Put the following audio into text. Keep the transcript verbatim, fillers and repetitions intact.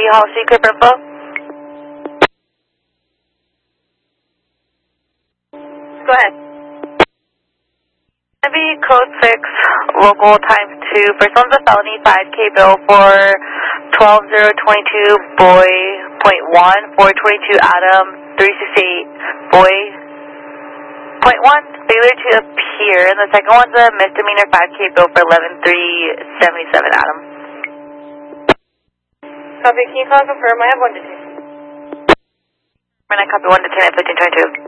Hall Secret Purple. Go ahead. Gonna be code six, local times two. First one's a felony five K bill for twelve zero twenty-two boy point one, four twenty-two Adam, three sixty-eight boy point one, failure to appear. And the second one's a misdemeanor five K bill for eleven three seventy-seven Adam. Copy, can you call confirm? I have one to two. And I copy one to ten at fifteen twenty-two.